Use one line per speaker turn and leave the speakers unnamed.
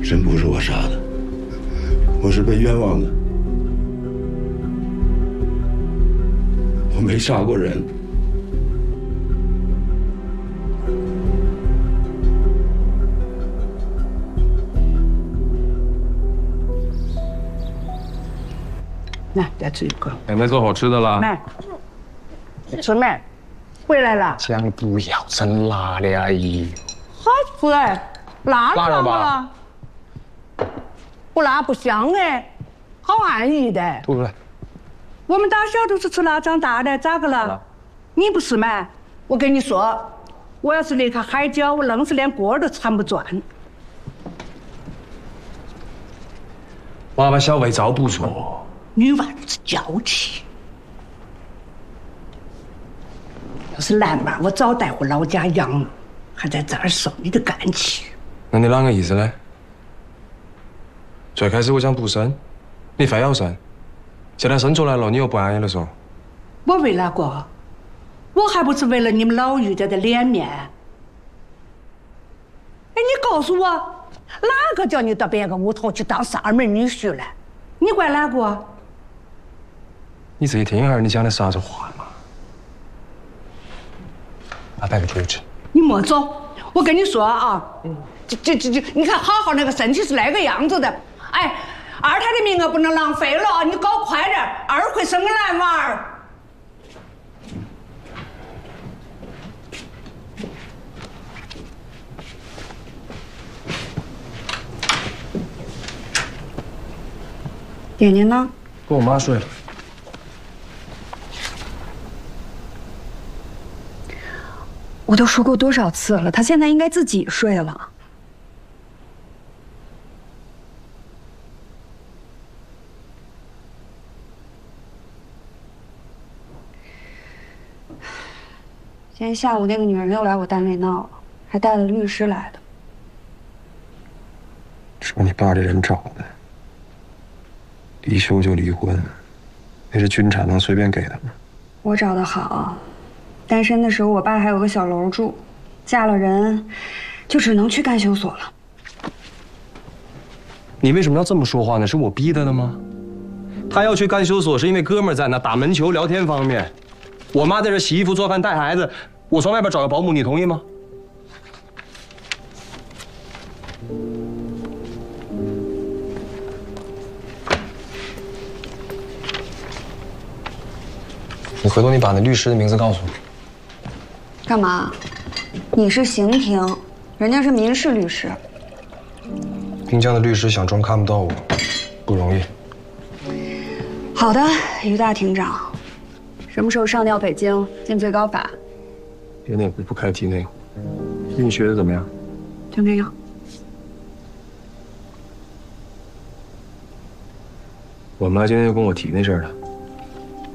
真不是我杀的，我是被冤枉的。我没杀过人。
来，再吃一个。
有没有做好吃的啦？
来，吃没？回来了。
姜不要真辣的阿姨。
好吃哎，辣了吧？不辣不香哎，好安逸的。
吐出来。
我们打小都是吃辣长大的，咋个了？你不是嘛？我跟你说，我要是离开海椒，我愣是连锅都铲不转。
娃娃小味糟不错。
女娃如此娇气，要是男娃，我早带回老家养了，还在这儿受你的干气。
那你啷个意思呢？最开始我想不生，你非要生，现在生出来了，你又不安逸了嗦。
我为哪个？我还不是为了你们老于家的脸面。哎，你告诉我，哪个叫你到别个屋头去当上门女婿了？你怪哪个？
你自己听一下，你讲的啥子话嘛？把带个出去。
你莫走，我跟你说啊，这，你看好好那个身体是那个样子的，哎，二胎的名额不能浪费了，你搞快点，二会生个男娃儿。点点呢？
跟我妈睡了。
我都说过多少次了，他现在应该自己睡了。今天下午那个女人又来我单位闹了，还带了律师来的。
说你爸这人找的，离休就离婚，那是军产能随便给的吗？
我找的好。单身的时候，我爸还有个小楼住，嫁了人，就只能去干休所了。
你为什么要这么说话呢？是我逼他的吗？他要去干休所，是因为哥们儿在那打门球聊天方面。我妈在这洗衣服、做饭、带孩子，我从外边找个保姆，你同意吗？你回头你把那律师的名字告诉我。
干嘛？你是刑庭，人家是民事律师。
滨江的律师想装看不到我，不容易。
好的，于大庭长，什么时候上调北京进最高法？
别内部不开体内，你学的怎么样？
就那样。
我妈今天就跟我提那事儿了。